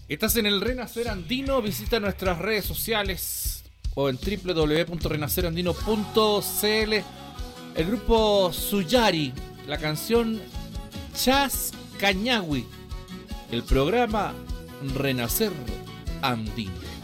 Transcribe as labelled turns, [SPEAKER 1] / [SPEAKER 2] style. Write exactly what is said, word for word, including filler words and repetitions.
[SPEAKER 1] Estás en el Renacer Andino, visita nuestras redes sociales o en doble u doble u doble u punto renacer andino punto c l. El grupo Suyari, la canción Chas Cañagüi, el programa Renacer Andino.